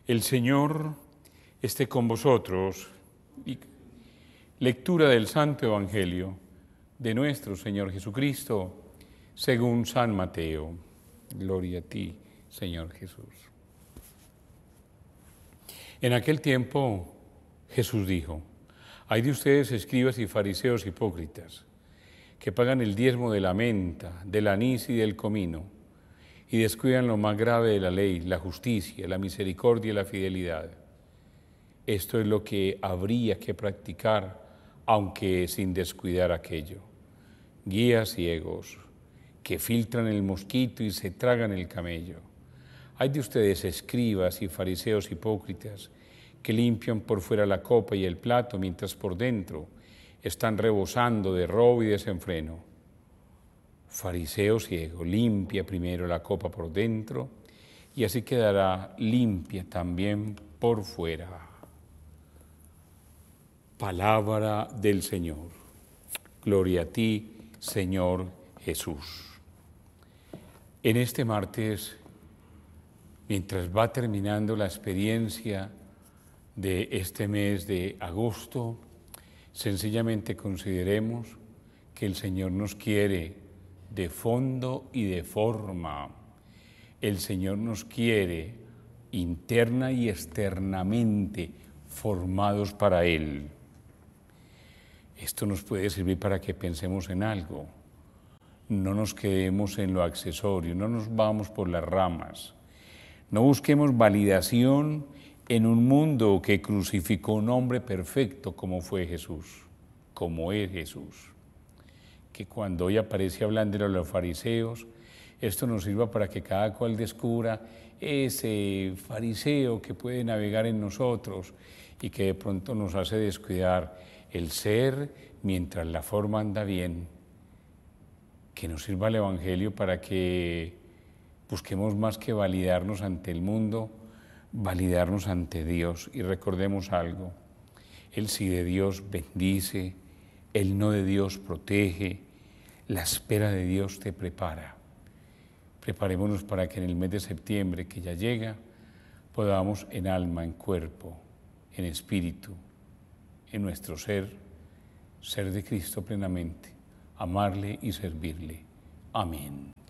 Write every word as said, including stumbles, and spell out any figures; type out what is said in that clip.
El Señor esté con vosotros. Y lectura del Santo Evangelio de nuestro Señor Jesucristo, según San Mateo. Gloria a ti, Señor Jesús. En aquel tiempo Jesús dijo: hay de ustedes, escribas y fariseos hipócritas, que pagan el diezmo de la menta, del anís y del comino, y descuidan lo más grave de la ley, la justicia, la misericordia y la fidelidad. Esto es lo que habría que practicar, aunque sin descuidar aquello. Guías ciegos, que filtran el mosquito y se tragan el camello. Hay de ustedes, escribas y fariseos hipócritas, que limpian por fuera la copa y el plato, mientras por dentro están rebosando de robo y desenfreno. Fariseo ciego, limpia primero la copa por dentro, y así quedará limpia también por fuera. Palabra del Señor. Gloria a ti, Señor Jesús. En este martes, mientras va terminando la experiencia de este mes de agosto, sencillamente consideremos que el Señor nos quiere de fondo y de forma. El Señor nos quiere interna y externamente formados para Él. Esto nos puede servir para que pensemos en algo. No nos quedemos en lo accesorio, no nos vamos por las ramas. No busquemos validación en un mundo que crucificó un hombre perfecto como fue Jesús, como es Jesús. Que cuando hoy aparece hablando de los fariseos, esto nos sirva para que cada cual descubra ese fariseo que puede navegar en nosotros y que de pronto nos hace descuidar el ser mientras la forma anda bien. Que nos sirva el Evangelio para que busquemos más que validarnos ante el mundo, validarnos ante Dios. Y recordemos algo: el sí de Dios bendice, el no de Dios protege, la espera de Dios te prepara. Preparémonos para que en el mes de septiembre que ya llega, podamos en alma, en cuerpo, en espíritu, en nuestro ser, ser de Cristo plenamente, amarle y servirle. Amén.